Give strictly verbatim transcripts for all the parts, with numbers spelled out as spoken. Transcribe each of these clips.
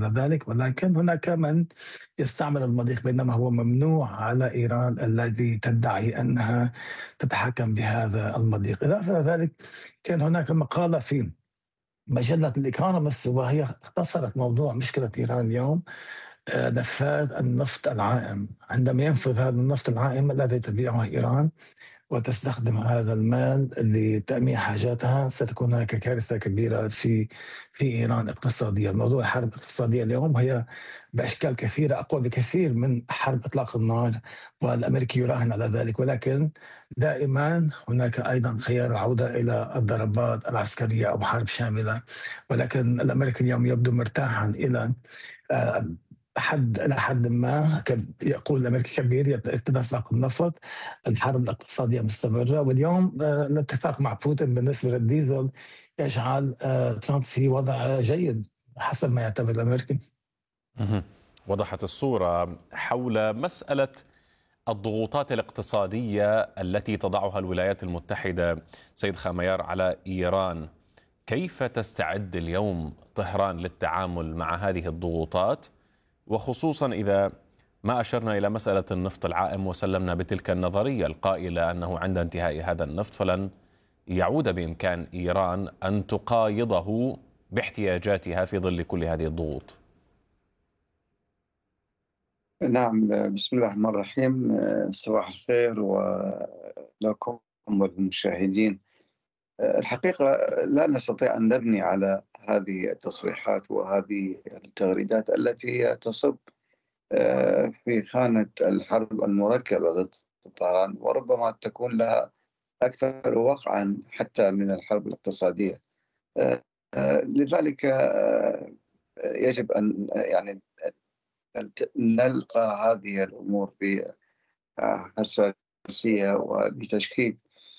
حول ذلك، ولكن هناك من يستعمل المضيق، بينما هو ممنوع على إيران الذي تدعي أنها تتحكم بهذا المضيق. إضافة إلى ذلك كان هناك مقالة في مجلة الإيكونومست وهي اختصرت موضوع مشكلة إيران اليوم: آه، نفاذ النفط العائم. عندما ينفذ هذا النفط العائم الذي تبيعه إيران وتستخدم هذا المال لتأمين حاجاتها، ستكون هناك كارثة كبيرة في في إيران اقتصاديا. موضوع الحرب الاقتصادية اليوم هي بأشكال كثيرة أقوى بكثير من حرب إطلاق النار، والأمريكي يراهن على ذلك، ولكن دائما هناك أيضا خيار العودة إلى الضربات العسكرية أو حرب شاملة. ولكن الأمريكي اليوم يبدو مرتاحا إلى آه، حد إلى حد ما. يقول الأمريكي كبير يتدفق النفط، الحرب الاقتصادية مستمرة، واليوم آه، الاتفاق مع بوتين بالنسبة للديزل يجعل آه، ترامب في وضع جيد حسب ما يعتبر الأمريكي. مهم. وضحت الصورة حول مسألة الضغوطات الاقتصادية التي تضعها الولايات المتحدة سيد خاميار على إيران. كيف تستعد اليوم طهران للتعامل مع هذه الضغوطات، وخصوصا إذا ما أشرنا إلى مسألة النفط العائم وسلمنا بتلك النظرية القائلة أنه عند انتهاء هذا النفط فلن يعود بإمكان إيران أن تقايضه باحتياجاتها في ظل كل هذه الضغوط؟ نعم، بسم الله الرحمن الرحيم. صباح الخير ولكم والمشاهدين. الحقيقة لا نستطيع أن نبني على هذه التصريحات وهذه التغريدات التي تصب في خانة الحرب المركبة ضد طهران، وربما تكون لها أكثر وقعا حتى من الحرب الاقتصادية. لذلك يجب أن يعني نلقى هذه الأمور بحساسية وبتشكيك.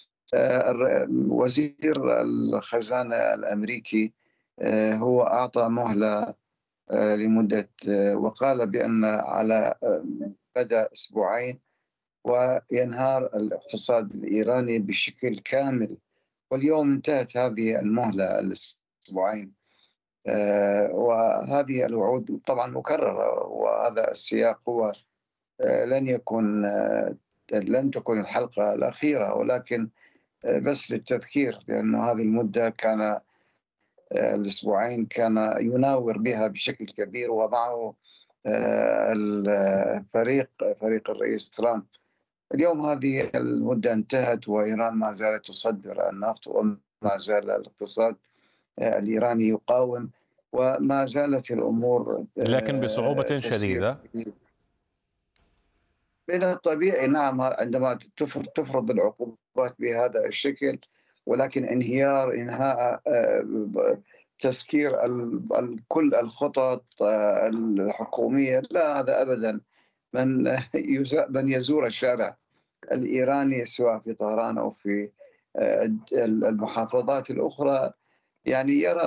وزير الخزانة الأمريكي هو أعطى مهلة لمدة، وقال بأن على مدى أسبوعين وينهار الاقتصاد الإيراني بشكل كامل، واليوم انتهت هذه المهلة الأسبوعين. وهذه الوعود طبعا مكررة، وهذا السياق هو لن يكون لن تكون الحلقة الأخيرة، ولكن بس للتذكير، لأن هذه المدة كان الأسبوعين كان يناور بها بشكل كبير، ومعه الفريق فريق الرئيس ترامب. اليوم هذه المدة انتهت وإيران ما زالت تصدر النفط، وما زال الاقتصاد الإيراني يقاوم، وما زالت الأمور لكن بصعوبة شديدة. من الطبيعي نعم عندما تفرض العقوبات بهذا الشكل، ولكن انهيار إنهاء تسكير كل الخطط الحكومية لا، هذا أبدا. من من يزور الشارع الإيراني سواء في طهران أو في المحافظات الأخرى يعني يرى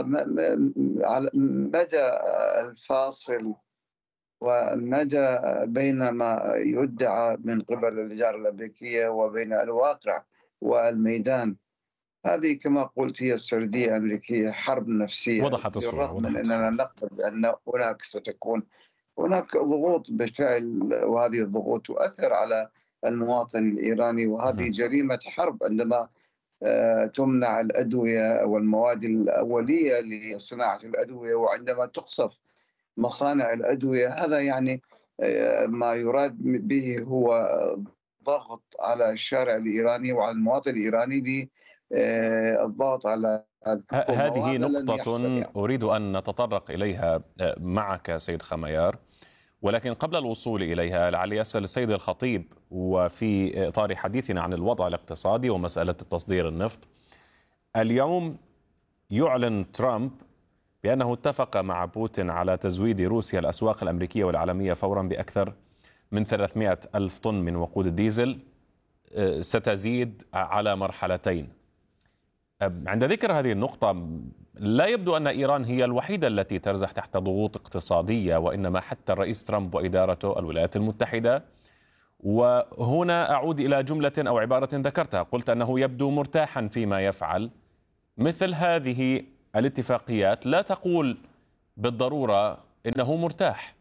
مدى الفاصل ومدى بين ما يدعى من قبل الإدارة الأمريكية وبين الواقع والميدان. هذه كما قلت هي السردية الأمريكية، حرب نفسية. وضحت الصورة. بالرغم من أننا نقبل بأن هناك ستكون هناك ضغوط بالفعل، وهذه الضغوط تؤثر على المواطن الإيراني، وهذه جريمة حرب عندما تمنع الأدوية والمواد الأولية لصناعة الأدوية، وعندما تقصف مصانع الأدوية. هذا يعني ما يراد به هو ضغط على الشارع الإيراني وعلى المواطن الإيراني بالضغط على الحكومة. هذه نقطة يعني. أريد أن نتطرق إليها معك سيد خاميار، ولكن قبل الوصول إليها لعلي أسأل السيد الخطيب، وفي إطار حديثنا عن الوضع الاقتصادي ومسألة تصدير النفط. اليوم يعلن ترامب بأنه اتفق مع بوتين على تزويد روسيا الأسواق الأمريكية والعالمية فورا بأكثر من ثلاثمائة ألف طن من وقود الديزل، ستزيد على مرحلتين. عند ذكر هذه النقطة، لا يبدو أن إيران هي الوحيدة التي ترزح تحت ضغوط اقتصادية، وإنما حتى الرئيس ترامب وإدارته الولايات المتحدة. وهنا أعود إلى جملة أو عبارة ذكرتها، قلت أنه يبدو مرتاحا فيما يفعل. مثل هذه الاتفاقيات لا تقول بالضرورة إنه مرتاح.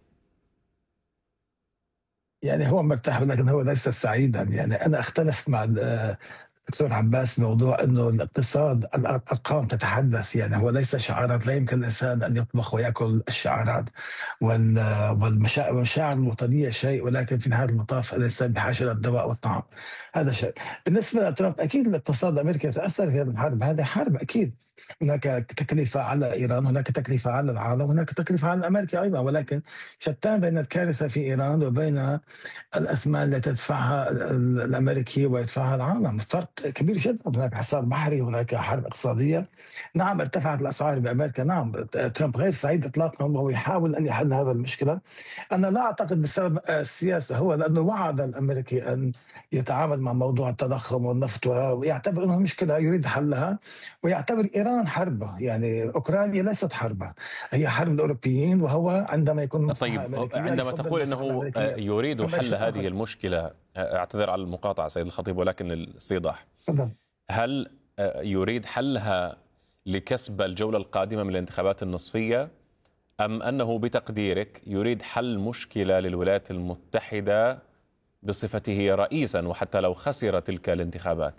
يعني هو مرتاح ولكن هو ليس سعيدا. يعني أنا أختلف مع دكتور عباس موضوع انه الاقتصاد الارقام تتحدث. يعني هو ليس شعارات، لا يمكن الانسان ان يطبخ وياكل الشعارات والمشاعر الوطنيه شيء، ولكن في نهايه المطاف الانسان بحاجه للدواء والطعام، هذا شيء. بالنسبه لترامب اكيد الاقتصاد الامريكي يتاثر في هذه الحرب، هذه حرب اكيد. هناك تكلفه على ايران، هناك تكلفه على العالم، هناك تكلفه على امريكا ايضا، ولكن شتان بين الكارثه في ايران وبين الأثمان التي تدفعها الأمريكي ويدفعها العالم. فرق كبير جدا. هناك حصار بحري، هناك حرب اقتصادية. نعم ارتفعت الأسعار بأمريكا، نعم. ترامب غير سعيد إطلاقا وهو يحاول أن يحل هذا المشكلة. أنا لا أعتقد بسبب السياسة، هو لأنه وعد الأمريكي أن يتعامل مع موضوع التضخم والنفط ويعتبر أنه مشكلة يريد حلها، ويعتبر إيران حربه. يعني أوكرانيا ليست حربه، هي حرب الأوروبيين، وهو عندما يكون مصلحة طيب أمريكية عندما يفضل تقول المصلحة أنه الأمريكية يريد أما حل شيء هذه آخر. المشكلة، أعتذر على المقاطعة سيد الخطيب ولكن الاستيضاح، تفضل. هل يريد حلها لكسب الجولة القادمة من الانتخابات النصفية، أم أنه بتقديرك يريد حل مشكلة للولايات المتحدة بصفته رئيسا وحتى لو خسر تلك الانتخابات؟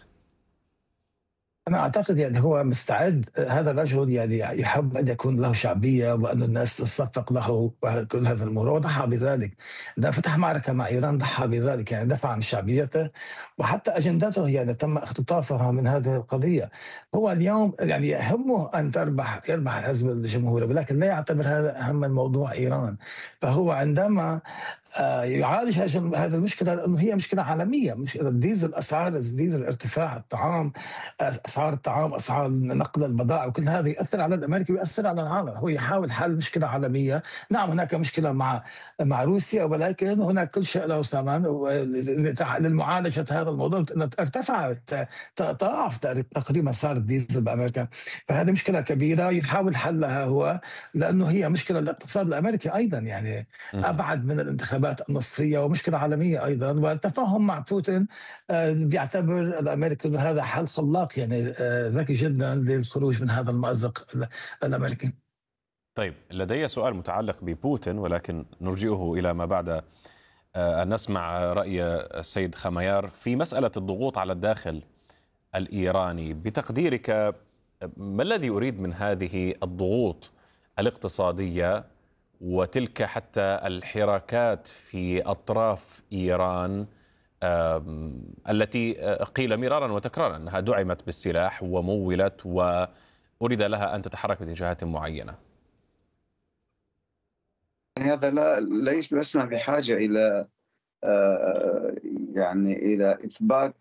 أنا أعتقد يعني هو مستعد. هذا الرجل يعني يحب أن يكون له شعبية وأن الناس تصفق له وكل هذا الأمور، وضحى بذلك. إذا فتح معركة مع إيران ضحى بذلك، يعني دفع عن شعبيته وحتى أجندته يعني تم اختطافها من هذه القضية. هو اليوم يعني يهمه أن تربح يربح الحزب الجمهوري، ولكن لا يعتبر هذا أهم من موضوع إيران. فهو عندما يعالج هذه المشكله لانه هي مشكله عالميه، مشكله الديزل، اسعار الديزل، ارتفاع الطعام، اسعار الطعام، اسعار نقل البضائع، وكل هذا يؤثر على الامريكي ويؤثر على العالم. هو يحاول حل مشكله عالميه. نعم هناك مشكله مع مع روسيا، ولكن هناك كل شيء له ثمن للمعالجه هذا الموضوع. ارتفعت تضاعف تقريبا سعر الديزل بامريكا، فهذه مشكله كبيره يحاول حلها هو، لانه هي مشكله الاقتصاد الامريكي ايضا، يعني ابعد من الانتخابات النصفيه ومشكله عالميه ايضا. والتفاهم مع بوتين بيعتبر الامريكي انه هذا حل خلاق، يعني ذكي جدا للخروج من هذا المأزق الامريكي. طيب لدي سؤال متعلق ببوتين، ولكن نرجئه الى ما بعد ان نسمع راي السيد خميار في مساله الضغوط على الداخل الايراني. بتقديرك ما الذي يريد من هذه الضغوط الاقتصاديه وتلك حتى الحراكات في أطراف إيران التي قيل مرارا وتكرارا أنها دعمت بالسلاح ومولت وأريد لها أن تتحرك باتجاهات معينة؟ هذا لا ليس لسنا بحاجة إلى يعني إلى إثبات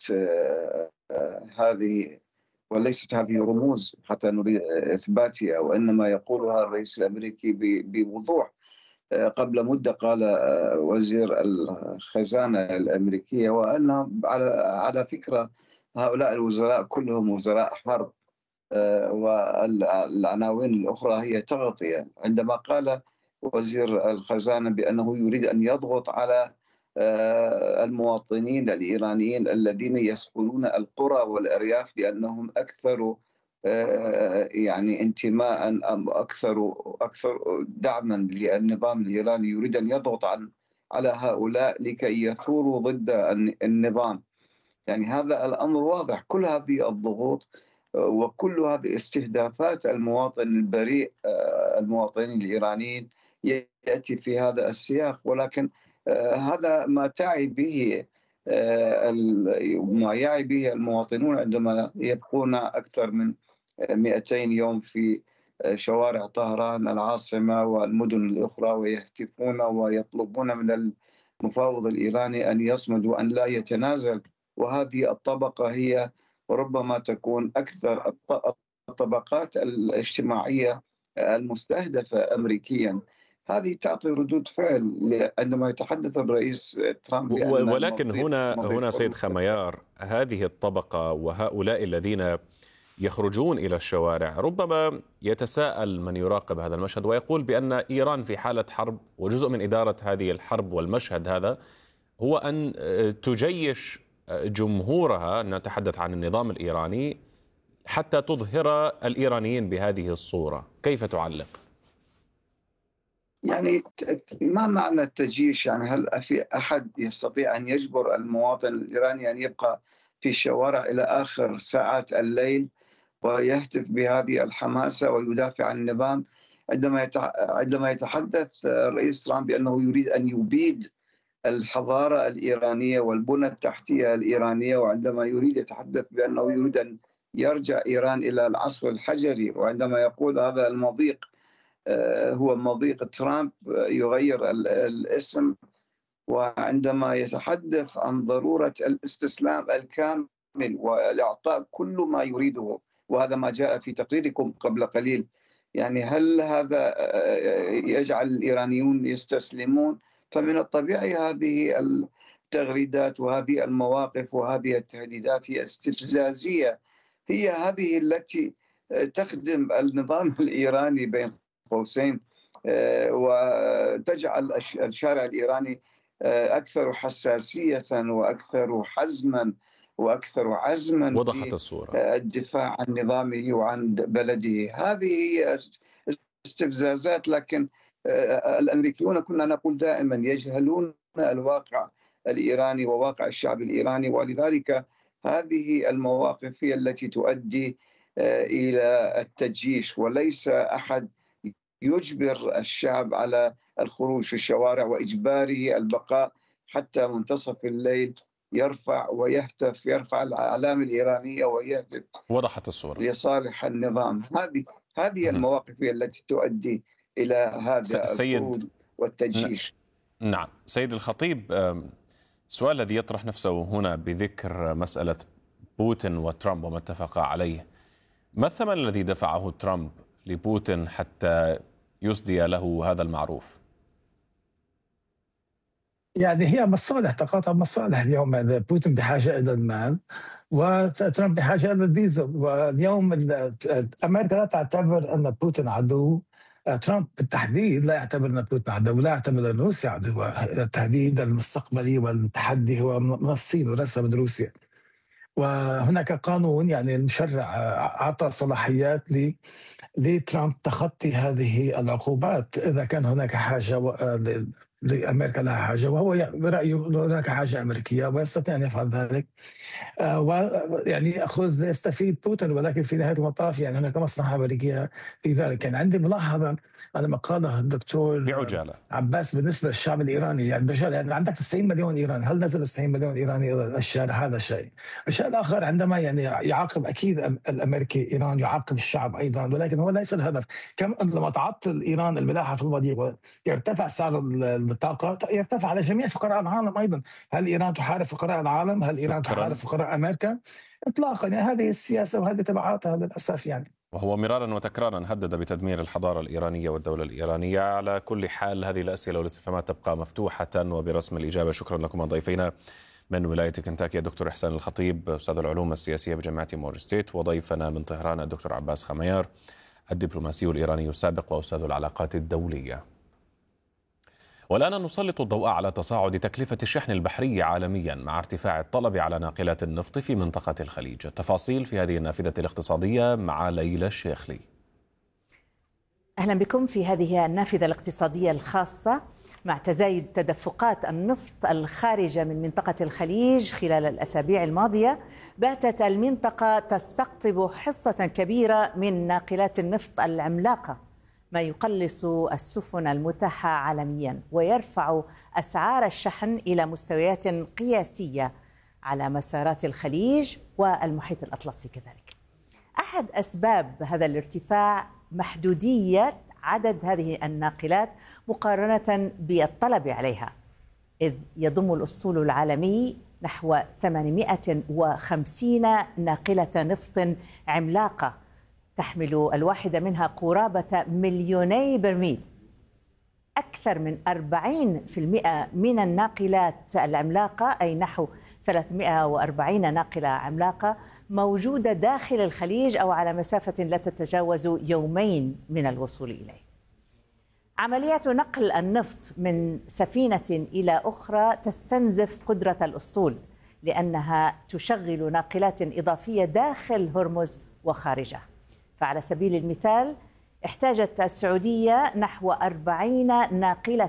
هذه، وليست هذه رموز حتى نريد إثباتها، وإنما يقولها الرئيس الأمريكي بوضوح. قبل مدة قال وزير الخزانة الأمريكية وأن على على فكرة هؤلاء الوزراء كلهم وزراء حرب، والعناوين الأخرى هي تغطية. عندما قال وزير الخزانة بأنه يريد أن يضغط على المواطنين الإيرانيين الذين يسكنون القرى والأرياف لأنهم أكثر يعني انتماء أم أكثر أكثر دعما للنظام الإيراني، يريد أن يضغط عن على هؤلاء لكي يثوروا ضد النظام. يعني هذا الأمر واضح. كل هذه الضغوط وكل هذه استهدافات المواطن البريء، المواطنين الإيرانيين، يأتي في هذا السياق. ولكن هذا ما تعي به ما يعي به المواطنون عندما يبقون أكثر من مئتين يوم في شوارع طهران العاصمة والمدن الأخرى ويهتفون ويطلبون من المفاوض الإيراني أن يصمد وأن لا يتنازل. وهذه الطبقة هي ربما تكون أكثر الطبقات الاجتماعية المستهدفة أمريكيا. هذه تعطي ردود فعل عندما يتحدث الرئيس ترامب. ولكن هنا هنا سيد خميار، هذه الطبقة وهؤلاء الذين يخرجون إلى الشوارع، ربما يتساءل من يراقب هذا المشهد ويقول بأن إيران في حالة حرب، وجزء من إدارة هذه الحرب والمشهد هذا هو أن تجيش جمهورها، نتحدث عن النظام الإيراني، حتى تظهر الإيرانيين بهذه الصورة. كيف تعلق؟ يعني ما معنى التجيش؟ يعني هل في أحد يستطيع أن يجبر المواطن الإيراني أن يبقى في الشوارع إلى آخر ساعات الليل ويهتف بهذه الحماسة ويدافع عن النظام؟ عندما عندما يتحدث الرئيس ترامب بأنه يريد أن يبيد الحضارة الإيرانية والبنى التحتية الإيرانية، وعندما يريد يتحدث بأنه يريد أن يرجع إيران إلى العصر الحجري، وعندما يقول هذا المضيق هو مضيق ترامب يغير الاسم، وعندما يتحدث عن ضرورة الاستسلام الكامل والإعطاء كل ما يريده، وهذا ما جاء في تقريركم قبل قليل، يعني هل هذا يجعل الإيرانيون يستسلمون؟ فمن الطبيعي هذه التغريدات وهذه المواقف وهذه التهديدات هي استفزازية، هي هذه التي تخدم النظام الإيراني بين قوسين، وتجعل الشارع الإيراني أكثر حساسية وأكثر حزما وأكثر عزما وضحت الصورة في الدفاع عن نظامه وعن بلده. هذه استفزازات، لكن الأمريكيون كنا نقول دائما يجهلون الواقع الإيراني وواقع الشعب الإيراني، ولذلك هذه المواقف هي التي تؤدي إلى التجيش، وليس أحد يجبر الشعب على الخروج في الشوارع وإجباره البقاء حتى منتصف الليل يرفع ويهتف، يرفع الأعلام الإيرانية ويهتف. وضحت الصورة لصالح النظام. هذه هذه المواقف هي التي تؤدي إلى هذا الخروج والتجيش. نعم سيد الخطيب، السؤال الذي يطرح نفسه هنا بذكر مسألة بوتين وترامب وما اتفق عليه، ما الثمن الذي دفعه ترامب لبوتين حتى يسدي له هذا المعروف؟ يعني هي مصالح، تقاطع مصالح. اليوم بوتين بحاجة إلى المال وترامب بحاجة إلى الديزل، واليوم أمريكا لا تعتبر أن بوتين عدو، ترامب بالتحديد لا يعتبر أن بوتين عدو، لا يعتبر أن روسيا عدو. التهديد المستقبلي والتحدي هو من الصين وليس من روسيا. وهناك قانون، يعني المشرع أعطى صلاحيات لترامب تخطي هذه العقوبات إذا كان هناك حاجة لأمريكا لها حاجة، وهو برأيه هناك حاجة أمريكية ويستطيع أن يفعل ذلك. آه ويعني يأخذ يستفيد بوتين، ولكن في نهاية المطاف يعني هناك مصلحة أمريكية في ذلك. يعني عندي ملاحظة على ما قاله الدكتور بعجالة عباس بالنسبة للشعب الإيراني. يعني بجالة، يعني عندك تسعين مليون إيراني، هل نزل تسعين مليون إيراني إلى الشارع؟ هذا شيء. الشيء الآخر، عندما يعني يعاقب، أكيد الأمريكي إيران يعاقب الشعب أيضا، ولكن هو ليس الهدف. كم لما تعطل إيران الملاحة في المضيق ويرتفع سعر الطاقة، يرتفع على جميع فقراء العالم أيضا. هل إيران تحارب فقراء العالم؟ هل إيران شكراً. تحارب فقراء أمريكا؟ إطلاقا. يعني هذه السياسة وهذه تبعاتها للأسف. يعني وهو مرارا وتكرارا هدد بتدمير الحضارة الإيرانية والدولة الإيرانية. على كل حال هذه الأسئلة والاستفهامات تبقى مفتوحة وبرسم الإجابة. شكرا لكم ضيفينا من ولاية كنتاكي الدكتور إحسان الخطيب أستاذ العلوم السياسية بجامعة مور ستيت، وضيفنا من طهران الدكتور عباس خميار الدبلوماسي الإيراني السابق وأستاذ العلاقات الدولية. والآن نسلط الضوء على تصاعد تكلفة الشحن البحري عالميا مع ارتفاع الطلب على ناقلات النفط في منطقة الخليج. التفاصيل في هذه النافذة الاقتصادية مع ليلى الشيخلي. أهلا بكم في هذه النافذة الاقتصادية الخاصة. مع تزايد تدفقات النفط الخارجة من منطقة الخليج خلال الأسابيع الماضية، باتت المنطقة تستقطب حصة كبيرة من ناقلات النفط العملاقة، ما يقلص السفن المتاحة عالميا ويرفع أسعار الشحن إلى مستويات قياسية على مسارات الخليج والمحيط الأطلسي كذلك. أحد أسباب هذا الارتفاع محدودية عدد هذه الناقلات مقارنة بالطلب عليها، إذ يضم الأسطول العالمي نحو ثمانمائة وخمسين ناقلة نفط عملاقة تحمل الواحدة منها قرابة مليوني برميل. أكثر من أربعين بالمئة من الناقلات العملاقة، أي نحو ثلاثمائة وأربعين ناقلة عملاقة، موجودة داخل الخليج أو على مسافة لا تتجاوز يومين من الوصول إليه. عمليات نقل النفط من سفينة إلى أخرى تستنزف قدرة الأسطول، لأنها تشغل ناقلات إضافية داخل هرمز وخارجه. فعلى سبيل المثال، احتاجت السعودية نحو أربعين ناقلة